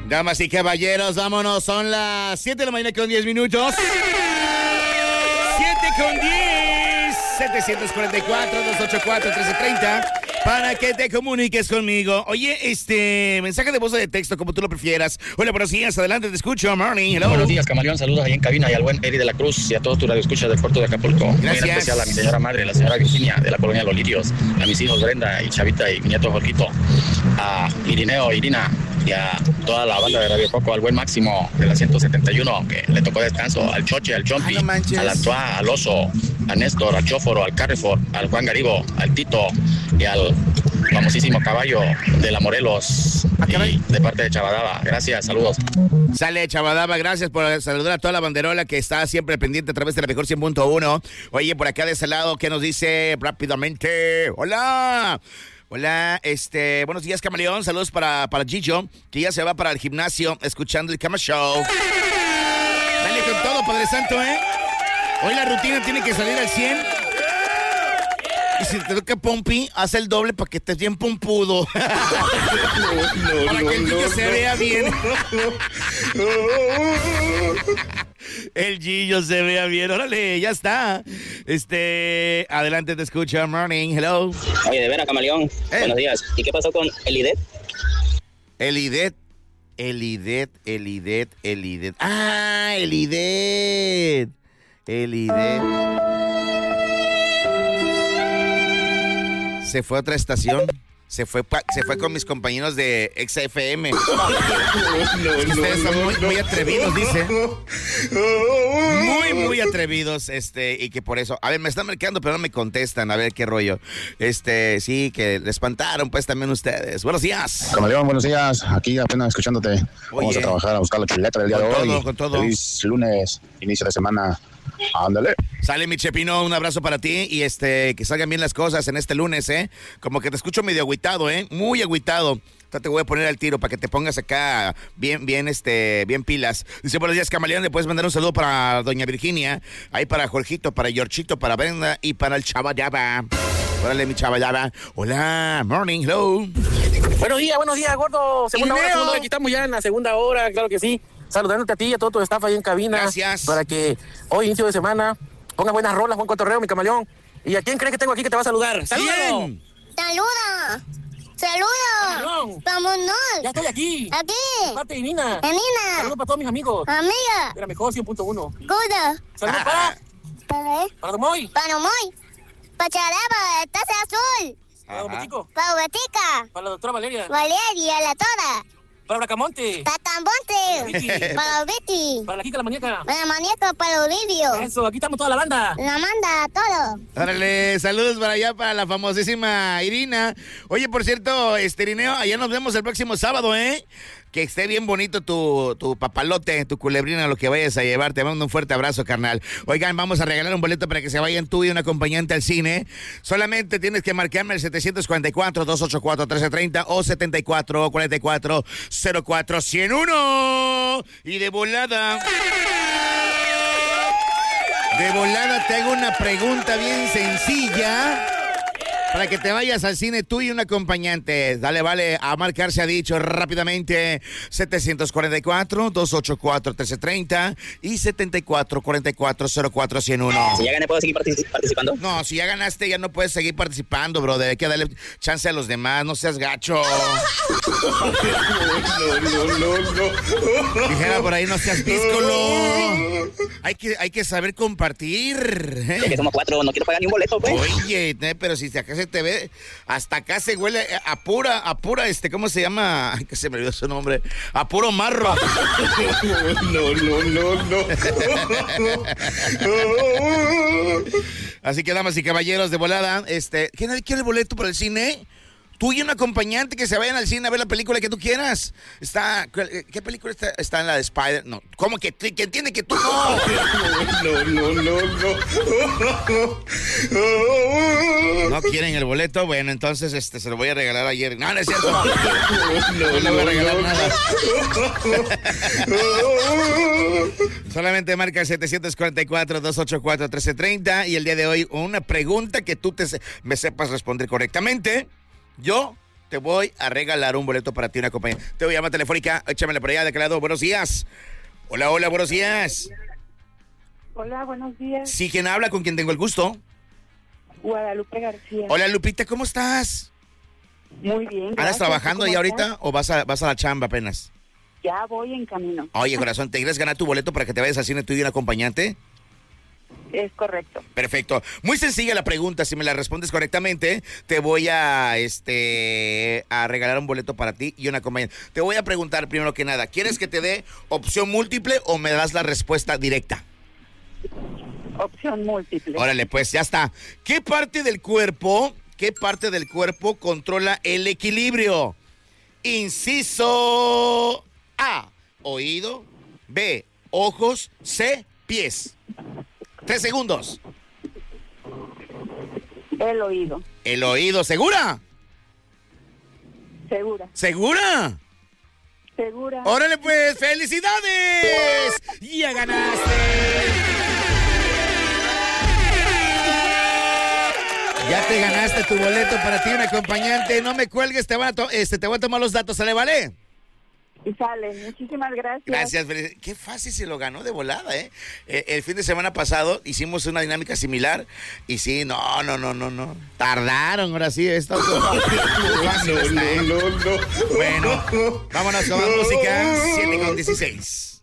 Damas y caballeros, vámonos. Son las 7 de la mañana con 10 minutos. 7:10. 744-284-1330. Para que te comuniques conmigo. Oye, mensaje de voz o de texto, como tú lo prefieras. Hola, buenos días, adelante, te escucho. Morning, hello. Buenos días, Camaleón, saludos ahí en cabina y al buen Eri de la Cruz y a todos tus radioescuchas del puerto de Acapulco. Gracias. Muy en especial a mi señora madre, la señora Virginia, de la colonia Los Lirios, a mis hijos Brenda y Chavita y mi nieto Jorgito, a Irineo, Irina y a toda la banda de Radio Coco, al buen Máximo de la 171, que le tocó descanso, al Choche, al Chompi, no manches. al Antoine, al Oso, a Néstor, al Chóforo, al Carrefour, al Juan Garibo, al Tito y al famosísimo caballo de la Morelos y de parte de Chavadaba. Gracias, saludos. Sale Chavadaba, gracias por saludar a toda la banderola que está siempre pendiente a través de la mejor 100.1. Oye, por acá de ese lado, ¿qué nos dice rápidamente? ¡Hola! Hola, buenos días, Camaleón. Saludos para Gijo, que ya se va para el gimnasio escuchando el Cama Show. Dale con todo, Padre Santo, ¿eh? Hoy la rutina tiene que salir al 100. Y si te toca pompi, haz el doble para que estés bien pompudo. Para que el niño se vea bien. El Gillo se vea bien. Órale, ya está. Adelante, te escucho. Morning, hello. Oye, de veras, Camaleón. Buenos días. ¿Y qué pasó con Elidet? Elidet. Ah, Elidet. Se fue a otra estación. Se fue con mis compañeros de XFM. Ustedes son muy atrevidos, dice. Muy atrevidos, y que por eso... A ver, me están marcando, pero no me contestan. A ver, qué rollo. Sí, que le espantaron, pues, también ustedes. Buenos días. Camaleón, buenos días. Aquí apenas escuchándote. Vamos a trabajar, a buscar la chuleta del día de hoy. Con todo. Feliz lunes, inicio de semana. Ándale. Sale, mi Chepino, un abrazo para ti y que salgan bien las cosas en este lunes, Como que te escucho medio agüitado, muy agüitado. Te voy a poner al tiro para que te pongas acá bien pilas. Dice, buenos días, Camaleón, le puedes mandar un saludo para doña Virginia, ahí para Jorgito, para Georgito, para Brenda y para el Chavallaba. Órale, mi Chavallaba. Hola, morning, hello. Buenos días, gordo. Segunda hora, aquí estamos ya en la segunda hora, claro que sí. Saludándote a ti y a todo tu staff ahí en cabina. Gracias. Para que hoy, inicio de semana, pongas buenas rolas, buen cotorreo, mi Camaleón. ¿Y a quién crees que tengo aquí que te va a saludar? ¡Salúdalo! ¡Saluda! ¡Saluda! ¡Camaleón! ¡Vámonos! ¡Ya estoy aquí! ¡Aquí! De parte de Nina. ¡Nina! Saludos para todos mis amigos. ¡Amiga! De la mejor 100.1. ¡Guda! Saludos para... ¿Para qué? Para Domoy. ¡Para Nomoy! ¡Para Charaba! ¡Taza azul! Para Don Chico. ¡Para Betica! Para la doctora Valeria. ¡Valeria, la toda! Para Bracamonte. ¡Tatambonte! ¡Para Betty! Para la Kika la Maníaca. ¡Para la Maníaca! ¡Para Olivio! Eso, aquí estamos toda la banda. ¡La manda todo! Órale, saludos para allá, para la famosísima Irina. Oye, por cierto, Irineo, allá nos vemos el próximo sábado, Que esté bien bonito tu papalote, tu culebrina, lo que vayas a llevar. Te mando un fuerte abrazo, carnal. Oigan, vamos a regalar un boleto para que se vayan tú y un acompañante al cine. Solamente tienes que marcarme el 744-284-1330 o 74-44-04-101. Y de volada te hago una pregunta bien sencilla. Para que te vayas al cine tú y un acompañante. Dale, vale, a marcar se ha dicho rápidamente 744-284-1330 y 74-44-04-101. Si ya gané, ¿puedo seguir participando? No, si ya ganaste, ya no puedes seguir participando, brother. Hay que darle chance a los demás, no seas gacho. No. Dijera por ahí, no seas díscolo. Hay que saber compartir. Ya que somos 4, no quiero pagar ni un boleto, pues. Oye, pero si acá se te ve, hasta acá se huele a pura, ¿cómo se llama? Ay, que se me olvidó su nombre. A puro marro. No. Así que, damas y caballeros, de volada, ¿quién quiere el boleto para el cine? Tú y un acompañante que se vayan al cine a ver la película que tú quieras. ¿Qué película está en la de Spider? No, ¿cómo que entiende que tú no? ¿No quieren el boleto? Bueno, entonces se lo voy a regalar ayer. No es cierto. No le voy a regalar nada. Solamente marca el 744-284-1330 y el día de hoy una pregunta que tú me sepas responder correctamente. Yo te voy a regalar un boleto para ti, una compañía. Te voy a llamar telefónica, échamela por allá de aquel lado. Buenos días. Hola, buenos días. Hola, buenos días. Sí, ¿quién habla? ¿Con quién tengo el gusto? Guadalupe García. Hola, Lupita, ¿cómo estás? Muy bien. ¿Andas trabajando ahí ahorita o vas a la chamba apenas? Ya voy en camino. Oye, corazón, ¿te quieres ganar tu boleto para que te vayas al cine tú y un acompañante? Es correcto. Perfecto. Muy sencilla la pregunta. Si me la respondes correctamente, te voy a regalar un boleto para ti y una acompañante. Te voy a preguntar primero que nada, ¿quieres que te dé opción múltiple o me das la respuesta directa? Opción múltiple. Órale, pues ya está. ¿Qué parte del cuerpo controla el equilibrio? Inciso A, oído. B, ojos. C, pies. 3 segundos. El oído. El oído, ¿segura? Segura. ¿Segura? Segura. Órale pues, ¡felicidades! ¡Ya ganaste! Ya te ganaste tu boleto para ti, un acompañante. No me cuelgues, te voy a tomar los datos, ¿sale, vale? Y sale, muchísimas gracias. Gracias, qué fácil se lo ganó de volada, ¿eh? El fin de semana pasado hicimos una dinámica similar y sí, no. Tardaron, ahora sí, esto. No. Bueno, vámonos con la música, 7:16.